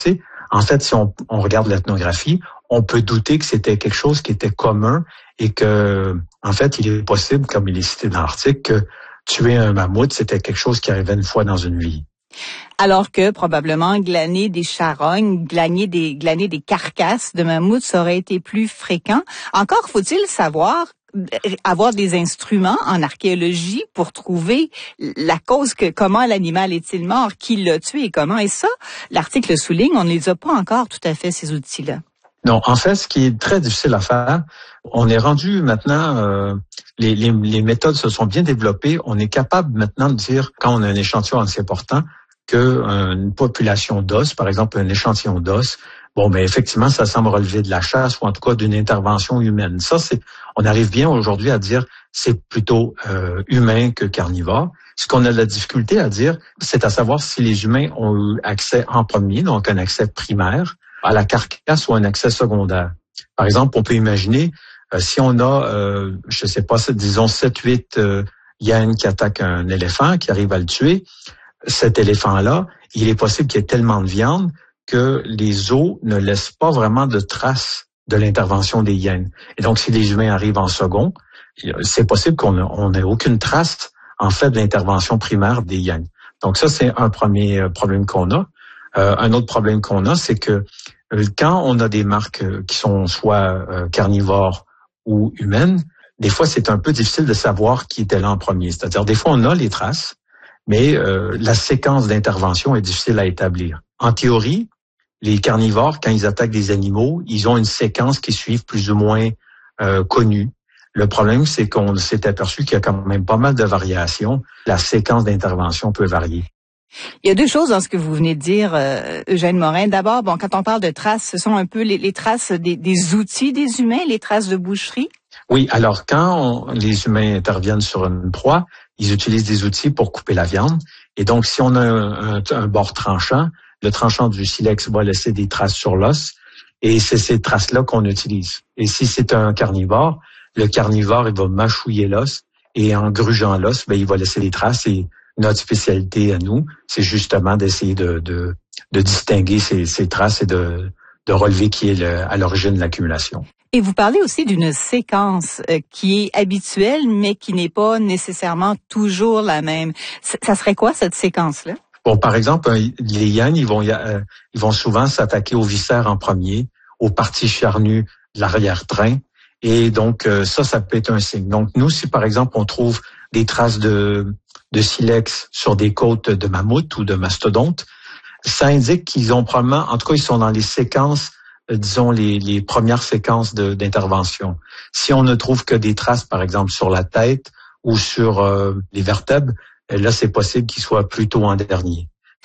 En fait, si on regarde l'ethnographie, on peut douter que c'était quelque chose qui était commun et que, en fait, il est possible, comme il est cité dans l'article, que tuer un mammouth, c'était quelque chose qui arrivait une fois dans une vie. Alors que probablement glaner des charognes, glaner des carcasses de mammouths, ça aurait été plus fréquent. Encore faut-il avoir des instruments en archéologie pour trouver la cause comment l'animal est-il mort, qui l'a tué et comment. Et ça, l'article souligne, on ne les a pas encore tout à fait, ces outils-là. Non, en fait, ce qui est très difficile à faire, on est rendu maintenant, les méthodes se sont bien développées. On est capable maintenant de dire, quand on a un échantillon assez important, qu'une population d'os, par exemple un échantillon d'os, effectivement, ça semble relever de la chasse ou en tout cas d'une intervention humaine. Ça, on arrive bien aujourd'hui à dire c'est plutôt humain que carnivore. Ce qu'on a de la difficulté à dire, c'est à savoir si les humains ont eu accès en premier, donc un accès primaire, à la carcasse ou un accès secondaire. Par exemple, on peut imaginer, si on a, je sais pas, disons 7-8 hyènes qui attaquent un éléphant, qui arrivent à le tuer, cet éléphant-là, il est possible qu'il y ait tellement de viande que les os ne laissent pas vraiment de traces de l'intervention des hyènes. Et donc, si les humains arrivent en second, c'est possible qu'on n'ait aucune trace, en fait, de l'intervention primaire des hyènes. Donc ça, c'est un premier problème qu'on a. Un autre problème qu'on a, c'est que quand on a des marques qui sont soit carnivores ou humaines, des fois, c'est un peu difficile de savoir qui était là en premier. C'est-à-dire, des fois, on a les traces, mais la séquence d'intervention est difficile à établir. En théorie, les carnivores, quand ils attaquent des animaux, ils ont une séquence qui suit plus ou moins connue. Le problème, c'est qu'on s'est aperçu qu'il y a quand même pas mal de variations. La séquence d'intervention peut varier. Il y a deux choses dans ce que vous venez de dire, Eugène Morin. D'abord, quand on parle de traces, ce sont un peu les traces des outils des humains, les traces de boucherie? Oui, alors quand les humains interviennent sur une proie, ils utilisent des outils pour couper la viande. Et donc, si on a un bord tranchant, le tranchant du silex va laisser des traces sur l'os. Et c'est ces traces-là qu'on utilise. Et si c'est un carnivore, le carnivore, il va mâchouiller l'os. Et en grugeant l'os, il va laisser des traces. Et notre spécialité à nous, c'est justement d'essayer de distinguer ces traces et de relever qui est à l'origine de l'accumulation. Et vous parlez aussi d'une séquence qui est habituelle, mais qui n'est pas nécessairement toujours la même. Ça serait quoi, cette séquence-là? Bon, par exemple, les hyènes, ils vont souvent s'attaquer aux viscères en premier, aux parties charnues de l'arrière-train. Et donc, ça peut être un signe. Donc, nous, si par exemple, on trouve des traces de silex sur des côtes de mammouth ou de mastodonte, ça indique qu'ils ont probablement, en tout cas, ils sont dans les séquences, disons, les premières séquences d'intervention. Si on ne trouve que des traces, par exemple, sur la tête ou sur les vertèbres, là, c'est possible qu'ils soient plutôt en dernier.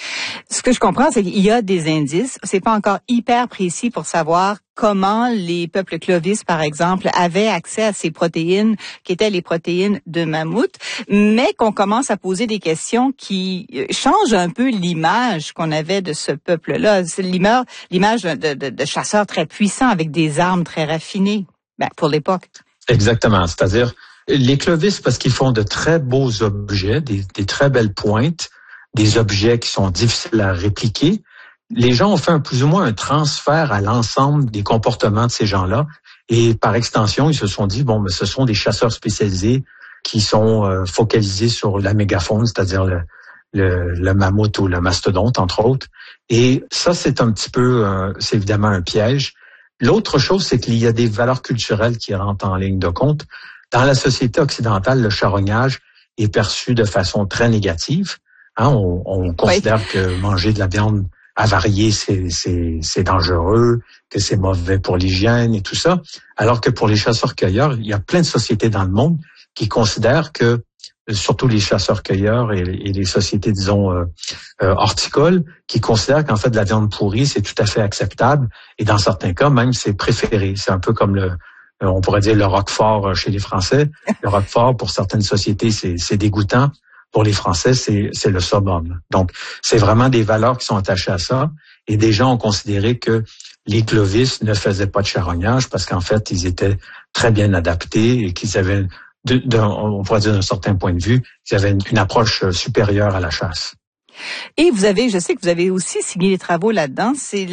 Ce que je comprends, c'est qu'il y a des indices. C'est pas encore hyper précis pour savoir comment les peuples Clovis, par exemple, avaient accès à ces protéines qui étaient les protéines de mammouth, mais qu'on commence à poser des questions qui changent un peu l'image qu'on avait de ce peuple-là. C'est l'image de chasseurs très puissants avec des armes très raffinées, pour l'époque. Exactement. C'est-à-dire, les Clovis, parce qu'ils font de très beaux objets, des très belles pointes, des objets qui sont difficiles à répliquer, les gens ont fait plus ou moins un transfert à l'ensemble des comportements de ces gens-là. Et par extension, ils se sont dit, mais ce sont des chasseurs spécialisés qui sont focalisés sur la mégafaune, c'est-à-dire le mammouth ou le mastodonte, entre autres. Et ça, c'est un petit peu, c'est évidemment un piège. L'autre chose, c'est qu'il y a des valeurs culturelles qui rentrent en ligne de compte. Dans la société occidentale, le charognage est perçu de façon très négative. On considère que manger de la viande avariée, c'est dangereux, que c'est mauvais pour l'hygiène et tout ça. Alors que pour les chasseurs-cueilleurs, il y a plein de sociétés dans le monde qui considèrent que, surtout les chasseurs-cueilleurs et les sociétés, disons, horticoles, qui considèrent qu'en fait, de la viande pourrie, c'est tout à fait acceptable. Et dans certains cas, même, c'est préféré. C'est un peu comme on pourrait dire le roquefort chez les Français. Le roquefort, pour certaines sociétés, c'est dégoûtant. Pour les Français, c'est le summum. Donc, c'est vraiment des valeurs qui sont attachées à ça. Et des gens ont considéré que les Clovis ne faisaient pas de charognage parce qu'en fait, ils étaient très bien adaptés et qu'ils avaient, on pourrait dire d'un certain point de vue, ils avaient une approche supérieure à la chasse. Et je sais que vous avez aussi signé des travaux là-dedans. C'est